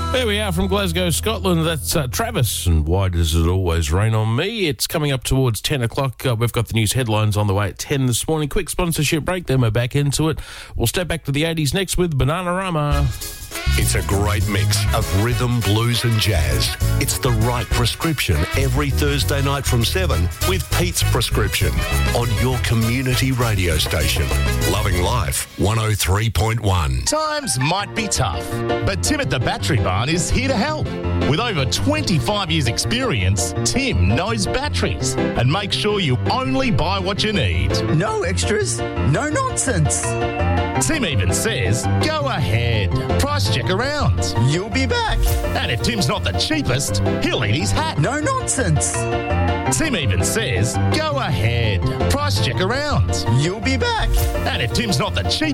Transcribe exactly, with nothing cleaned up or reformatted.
There we are from Glasgow, Scotland. That's uh, Travis. And why does it always rain on me? It's coming up towards ten o'clock. Uh, we've got the news headlines on the way at ten this morning. Quick sponsorship break, then we're back into it. We'll step back to the eighties next with Bananarama. It's a great mix of rhythm, blues and jazz. It's the right prescription every Thursday night from seven with Pete's Prescription on your community radio station. Loving Life one oh three point one. Times might be tough, but Tim at the Battery Barn is here to help. With over twenty-five years experience, Tim knows batteries and makes sure you only buy what you need. No extras, no nonsense. Tim even says, go ahead, price check around. You'll be back. And if Tim's not the cheapest, he'll eat his hat. No nonsense. Tim even says, go ahead, price check around. You'll be back. And if Tim's not the cheapest,